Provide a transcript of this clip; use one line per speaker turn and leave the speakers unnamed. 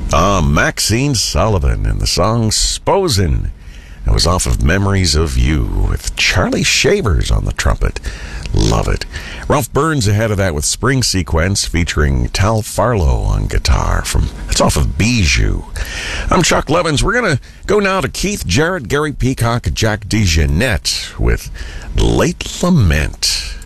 Maxine Sullivan and the song Sposen. It was off of Memories of You with Charlie Shavers on the trumpet. Love it. Ralph Burns ahead of that with Spring Sequence featuring Tal Farlow on guitar. It's off of Bijou. I'm Chuck Levins. We're going to go now to Keith Jarrett, Gary Peacock, and Jack DeJohnette with Late Lament.